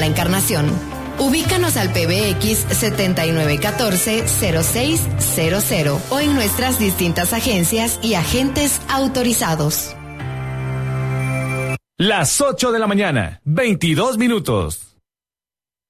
La Encarnación. Ubícanos al PBX 7914-0600 o en nuestras distintas agencias y agentes autorizados. Las 8 de la mañana, 22 minutos.